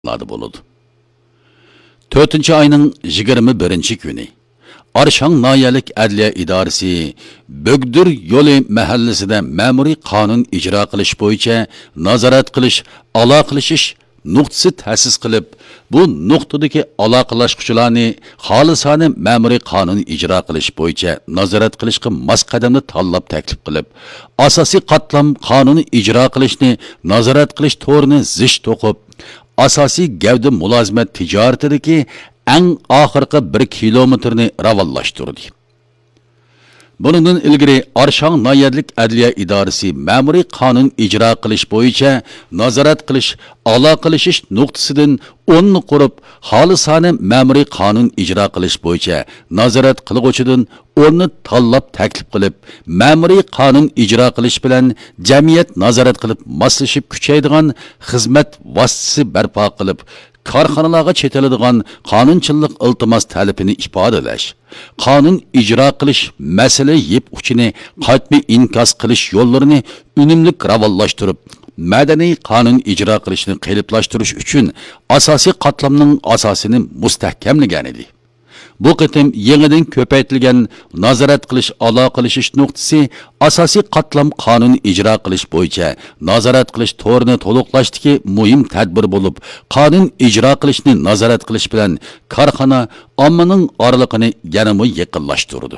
bo'ladi. 4-ayning 21-kuni Arshang Noyalik Adliya idorasi Bögdür yo'li mahallasida ma'muriy qonun ijro qilish bo'yicha nazorat qilish, aloqalashish nuqtasi ta'sis qilib, bu nuqtadagi aloqalashuvchilarni xolisona ma'muriy qonun ijro qilish bo'yicha nazorat qilishga mos qadamni tanlab taklif qilib, asosiy qatlam qonuni ijro qilishni nazorat qilish to'rini zish to'qib, asosiy gavda mulozimat tijoratidagi eng oxirgi 1 kilometrni ravonlashtirdi. Bundan ilgari Arshang Noyalik Adliya idorasi ma'muriy qonun ijro qilish bo'yicha nazorat qilish, aloqalashish nuqtasidan 10 ni qurib, xolisona ma'muriy qonun ijro qilish bo'yicha nazorat qiluvchidan 10 ni tanlab taklif qilib, ma'muriy qonun ijro qilish bilan jamiyat nazorat qilib moslashib kuchaydigan xizmat vositasi barpo qilib, korxonalarga chetiladigan qonunchilik iltimos talabini ifodalash, qonun ijro qilish masala yeb uchini qaytmay inkos qilish yo'llarini unumli ravonlashtirib, madaniy qonun ijro qilishni qalblashtirish uchun asosiy qatlamning asosini mustahkamlagan edi. Bu qitim yangidan ko'paytirilgan nazorat qilish, aloqalashish nuqtasi asosiy qatlam qonun ijro qilish bo'yicha nazorat qilish to'rini to'liqlashdagi muhim tadbir bo'lib, qonun ijro qilishni nazorat qilish bilan korxona ommaning oraliqini yanada yaqinlashtirdi.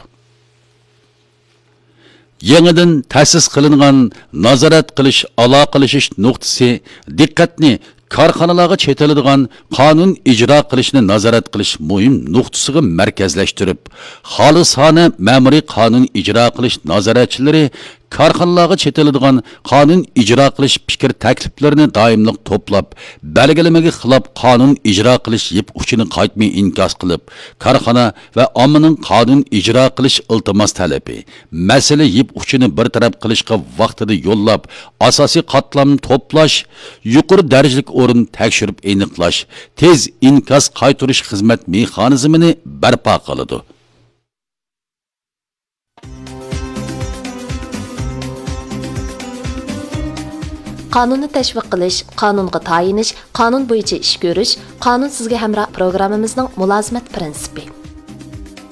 Yangidan ta'sis qilingan nazorat qilish, aloqalashish nuqtasi diqqatni korxonalarga chetiladigan qonun ijro qilishni nazorat qilish muhim nuqtasiga markazlashtirib, xolisona ma'muriy qonun ijro qilish nazoratchilari korxonalarga chetiladigan qonun ijro qilish fikr takliflarini doimlik to'plab, belgilamaga xilof qonun ijro qilish yeb uchini qaytmay inkos qilib, korxona va ommaning qonun ijro qilish iltimos talabi, masala yeb uchini bir taraf qilishga vaqtida yo'llab, asosiy qatlamni to'plash, yuqori darajalik o'rin tekshirib aniqlash, tez inkos qaytarish xizmat mexanizmini barpo qiladi. Qonunni tashviq qilish, qonunga tayinish, qonun bo'yicha ish ko'rish, qonun sizga hamroh programmamizning mulozimat prinsipi.